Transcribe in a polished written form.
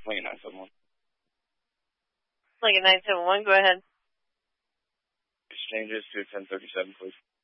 Lincoln 971. Lincoln 971, go ahead. Exchanges to 1037, please.